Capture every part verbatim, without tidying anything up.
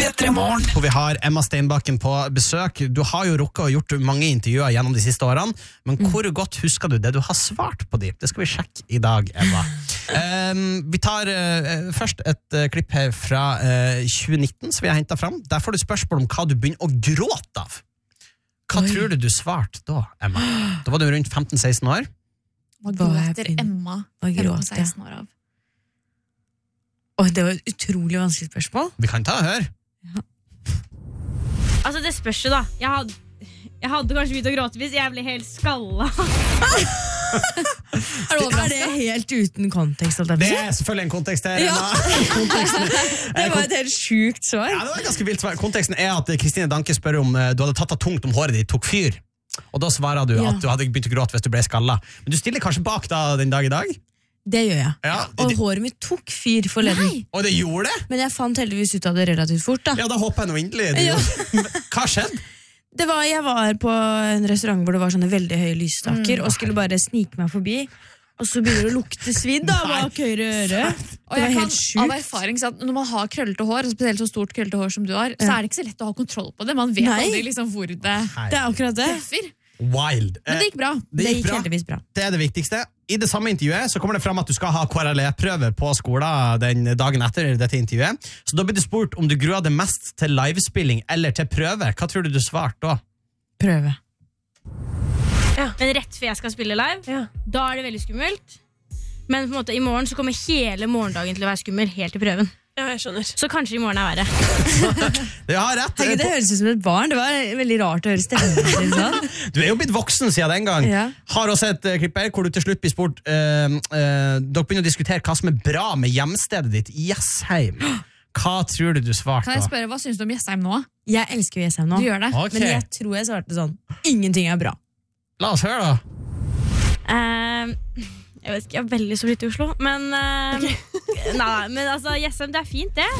P tre Morgen. Hvor vi har Emma Steinbakken på besøk. Du har jo rukket å gjort mange intervjuer gjennom de siste årene, men mm. hvor godt husker du det du har svart på de? Det skal vi sjekke i dag, Emma. um, vi tar uh, først et uh, klipp her fra uh, tjue nitten som vi har hentet fram. Der får du spørsmål om hva du begynner å gråte av. Hva Oi. tror du du svarte da, Emma? Da var du rundt femten seksten år. Hva gråter Emma femten seksten år av? Åh, det var et utrolig vanskelig spørsmål. Vi kan ta og høre. Ja. Altså, det spørs jo da. Jeg hadde, jeg hadde kanskje begynt å gråte hvis jeg ble helt skalla. Er det, er det helt uten kontekst? Det er selvfølgelig en kontekst her. Ja. Det var et helt sjukt svar. Ja, det var et ganske vilt svar. Konteksten er at Kristine Danke spør om du hadde tatt av tungt om håret ditt tok fyr. Og da svarer du ja. at du hadde begynt å gråte hvis du ble skalla. Men du stiller kanskje bak da den dag i dag? Det gjør jeg. Ja, og det... håret mitt tok fyr forleden. Nei. Og det gjorde det? Men jeg fant heldigvis ut av det relativt fort da. Ja, da håper jeg noe inderlig. Ja. Hva skjedde? Det var, jeg var på en restaurant hvor det var sånne veldig høye lysstaker, mm. og skulle bare snike meg forbi. Og så begynner det å lukte svidd da, bak høyre øre. Og jeg kan av erfaring si at når man har krøllete hår, spesielt så stort krøllete hår som du har, så er det ikke så lett å ha kontroll på det. Man vet Nei. aldri liksom hvor det Nei. Det er akkurat det. treffer. Wild. Men det gikk bra. Det gikk, det gikk bra. heldigvis bra. Det er det viktigste. I det samme intervjuet så kommer det frem at du skal ha K R L E-prøver på skolen den dagen etter dette intervjuet. Så da blir du spurt om du gruer deg mest til livespilling eller til prøve. Hva tror du du svarte da? Prøve. Ja. Men rett før jeg skal spille live, ja. da er det veldig skummelt. Men på en måte i morgen så kommer hele morgendagen til å være skummel helt til prøven. Ja, jeg skjønner. Så kanskje i morgen er verre. Du har rett. Tenk, det høres ut som et barn. Det var veldig rart å høre stemmen sånn. Du er jo blitt voksen siden den gang. Ja. Har også et uh, klipp her hvor du til slutt blir spurt uh, uh, dere begynner å diskutere hva som er bra med hjemstedet ditt i Jessheim. Hva tror du du svarte? Kan jeg spørre, hva synes du om Jessheim nå? Jeg elsker jo Jessheim nå. Du gjør det? Okay. Men jeg tror jeg svarte sånn, ingenting er bra. La oss høre da. Uh, jeg vet ikke, jeg er veldig så litt i Oslo. Men, uh, okay. nei, men altså, Jessheim, det er fint det.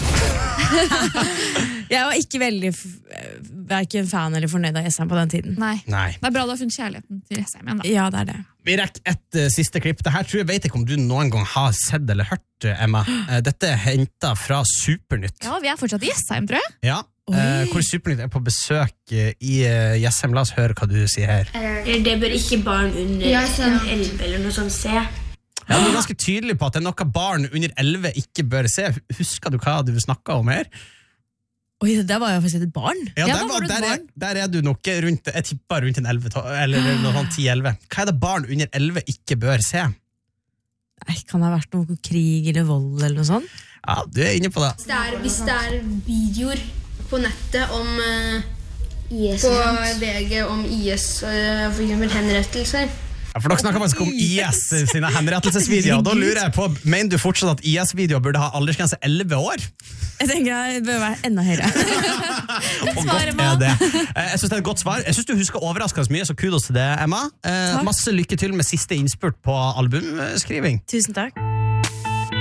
Jeg var ikke veldig hverken fan eller fornøyd av Jessheim på den tiden. Nei. Nei. Det er bra du har funnet kjærligheten til Jessheim igjen da. Ja, det er det. Vi rekker et uh, siste klipp. Dette tror jeg vet ikke om du noen gang har sett eller hørt, Emma. Uh, dette er hentet fra Supernytt. Ja, vi er fortsatt i Jessheim, tror jeg. Ja, uh, hvor Supernytt er på besøk uh, i uh, Jessheim. La oss høre hva du sier her. Det bør ikke barn under ja, elleve eller noe sånt se. Ja, du er ganske tydelig på at det er noe barn under elleve ikke bør se. Husker du hva du snakket om her? Oi, der var jeg faktisk et barn. Ja, ja der, var, var der, barn. Er, der er du nok rundt, jeg tipper rundt en elleve, eller noe sånn ti elleve. Hva er det barn under elleve ikke bør se? Nei, kan det ha vært noe krig eller vold eller noe sånt? Ja, du er inne på det. Hvis det er, hvis det er videoer på nettet om uh, I S, på V G om I S, uh, for eksempel henrettelser. Ja, for dere snakker faktisk om I S sine henrettelsesvideoer, og da lurer jeg på, mener du fortsatt at I S-videoer burde ha aldersgrense elleve år? Jeg tenker det bør være enda høyere. Og godt er det. Jeg synes det er et godt svar. Jeg synes du husker overraskende mye, så kudos til det, Emma. Eh, masse lykke til med siste innspurt på albumskriving. Tusen takk.